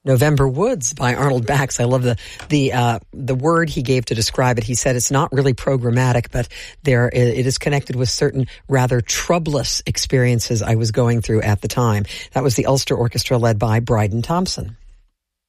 November Woods by Arnold Bax. I love the word he gave to describe it. He said it's not really programmatic, but it is connected with certain rather troublous experiences I was going through at the time. That was the Ulster Orchestra led by Bryden Thompson.